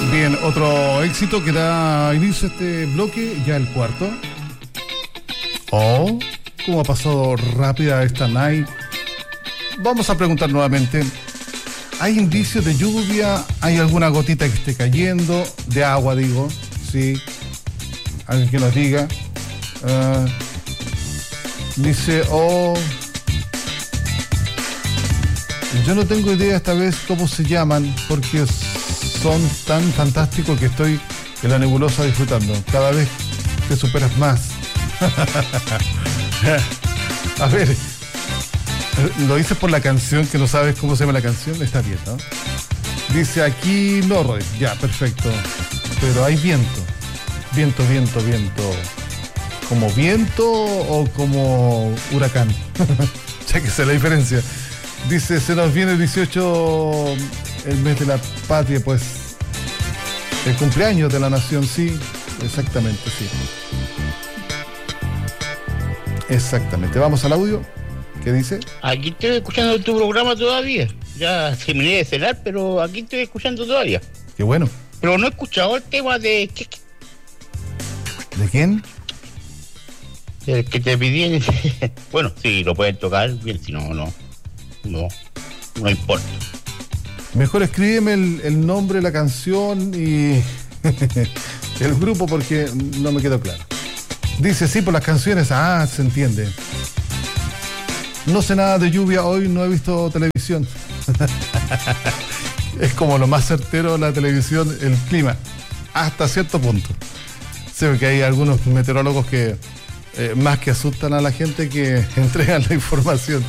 Bien, otro éxito que da inicio a este bloque, ya el cuarto. Oh, cómo ha pasado rápida esta night. Vamos a preguntar nuevamente. ¿Hay indicios de lluvia? ¿Hay alguna gotita que esté cayendo? De agua, digo. Sí. Alguien que nos diga. Dice, yo no tengo idea esta vez cómo se llaman, porque son tan fantásticos que estoy en la nebulosa disfrutando. Cada vez te superas más. A ver, lo dices por la canción, que no sabes cómo se llama la canción. Está bien, ¿no? Dice aquí, no, Roy, ya, perfecto. Pero hay viento. Viento. ¿Como viento o como huracán? Ya que sé la diferencia. Dice, se nos viene el 18, el mes de la patria, pues. El cumpleaños de la nación, sí. Exactamente, sí. Exactamente. Vamos al audio. ¿Qué dice? Aquí estoy escuchando tu programa todavía. Ya terminé de cenar, pero aquí estoy escuchando todavía. Qué bueno. Pero no he escuchado el tema de... ¿De quién? El que te pedí. Bueno, sí, lo pueden tocar bien, si no, no importa. Mejor escríbeme el nombre, la canción y el grupo, porque no me quedó claro. Dice, sí, por las canciones. Ah, se entiende. No sé nada de lluvia hoy, no he visto televisión. Es como lo más certero de la televisión, el clima, hasta cierto punto. Sé que hay algunos meteorólogos que más que asustan a la gente que entregan la información.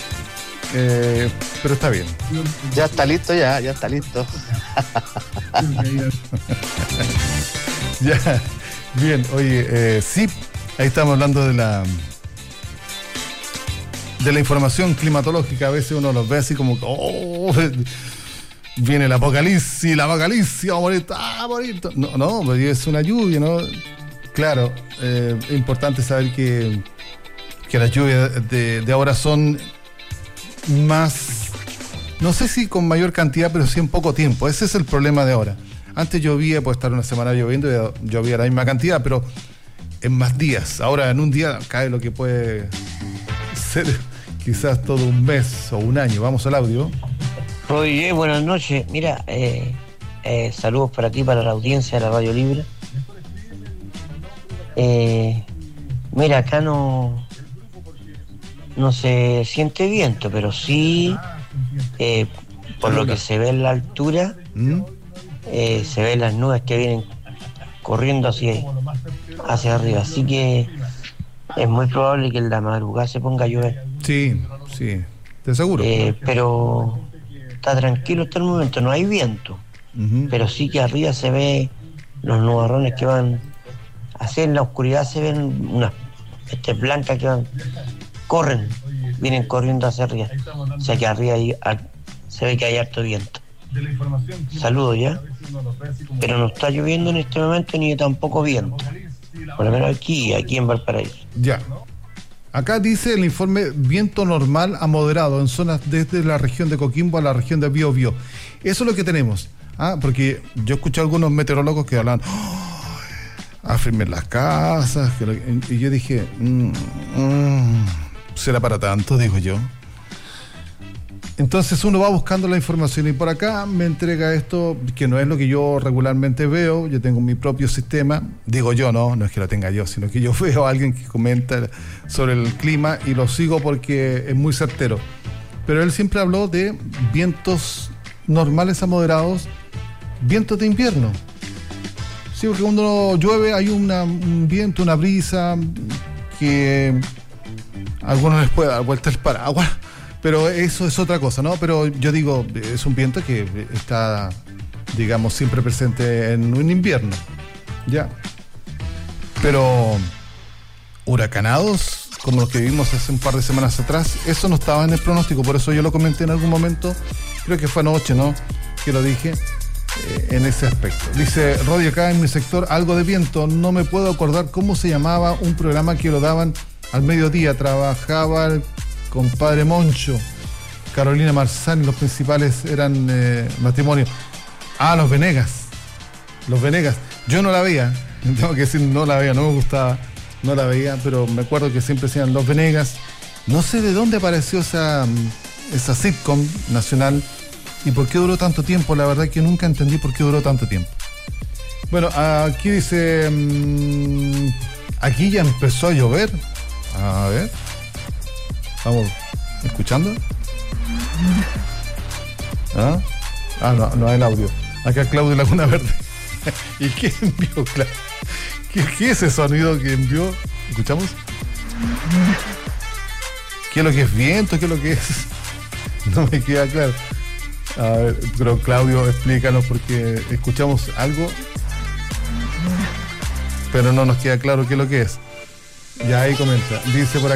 Pero está bien. Ya está listo, ya está listo. Ya, bien, oye, sí, ahí estamos hablando de la información climatológica. A veces uno los ve así como, viene el apocalipsis, vamos a morir. No, pues es una lluvia, ¿no? Claro, es importante saber que las lluvias de ahora son más, no sé si con mayor cantidad, pero sí en poco tiempo. Ese es el problema de ahora. Antes llovía, puede estar una semana lloviendo y llovía la misma cantidad, pero en más días. Ahora en un día cae lo que puede ser quizás todo un mes o un año. Vamos al audio. Roger, buenas noches. Mira, saludos para ti, para la audiencia de la Radio Libre. Mira, acá no se siente viento, pero sí, por lo que se ve en la altura, se ven las nubes que vienen corriendo hacia arriba. Así que es muy probable que en la madrugada se ponga a llover. Sí, te aseguro. Pero está tranquilo hasta el momento, no hay viento. Pero sí que arriba se ve los nubarrones que van así en la oscuridad, se ven unas blancas que vienen corriendo hacia arriba. O sea que arriba se ve que hay harto viento. Saludos ya. Pero no está lloviendo en este momento ni tampoco viento. Por lo menos aquí en Valparaíso. Ya. Acá dice el informe viento normal a moderado en zonas desde la región de Coquimbo a la región de Biobío. Eso es lo que tenemos. Porque yo escuché a algunos meteorólogos que hablan, afirmen las casas, y yo dije, ¿será para tanto? Digo yo. Entonces uno va buscando la información y por acá me entrega esto, que no es lo que yo regularmente veo. Yo tengo mi propio sistema, digo yo, no es que lo tenga yo, sino que yo veo a alguien que comenta sobre el clima y lo sigo porque es muy certero. Pero él siempre habló de vientos normales a moderados, vientos de invierno. Sí, porque cuando llueve hay un viento, una brisa que a algunos les puede dar vuelta el paraguas, pero eso es otra cosa, ¿no? Pero yo digo, es un viento que está, digamos, siempre presente en un invierno, ya. Pero huracanados, como los que vimos hace un par de semanas atrás, eso no estaba en el pronóstico, por eso yo lo comenté en algún momento, creo que fue anoche, ¿no? Que lo dije. En ese aspecto. Dice Rodio, acá en mi sector algo de viento, no me puedo acordar cómo se llamaba un programa que lo daban al mediodía, trabajaba el compadre Moncho, Carolina Marzán, los principales eran matrimonios. Los Venegas. Los Venegas. Yo no la veía, tengo que decir, no la veía, no me gustaba, no la veía, pero me acuerdo que siempre decían Los Venegas. No sé de dónde apareció esa sitcom nacional y por qué duró tanto tiempo. La verdad que nunca entendí por qué duró tanto tiempo. Bueno, aquí dice, aquí ya empezó a llover. A ver, vamos escuchando. No el audio. Acá Claudio Laguna Verde. ¿Y qué envió, Claudio? ¿Qué es ese sonido que envió? ¿Escuchamos? ¿Qué es lo que es viento? ¿Qué es lo que es? No me queda claro. A ver, pero Claudio, explícanos porque escuchamos algo, pero no nos queda claro qué es lo que es. Ya ahí comenta. Dice por acá.